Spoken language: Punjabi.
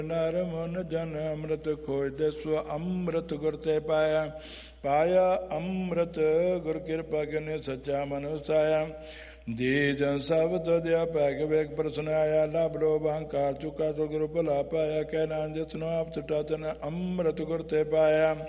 ਨਰ ਮਨ ਜਨ ਅੰਮ੍ਰਿਤ ਖੋਜਦੇ ਸੋ ਅੰਮ੍ਰਿਤ ਗੁਰ ਤੇ ਪਾਇਆ। ਪਾਇਆ ਅੰਮ੍ਰਿਤ ਗੁਰ ਕਿਰਪਾ ਕਿਨੇ ਸੱਚਾ ਮਨ ਵਸਾਇਆ। ਜੀ ਜਨ ਸਭ ਤਦਿਆ ਪੈ ਕੇ ਵੇਖ ਪ੍ਰਸਨ ਆਇਆ। ਲਭ ਲੋਭ ਅਹੰਕਾਰ ਚੁਕਾ ਸੋ ਗੁਰੂ ਭਲਾ ਪਾਇਆ। ਕਹਿ ਨਾਨਕ ਜਿਸਨੂੰ ਆਪ ਟੁਟਾ ਤਨ ਅੰਮ੍ਰਿਤ ਗੁਰ ਤੇ ਪਾਇਆ।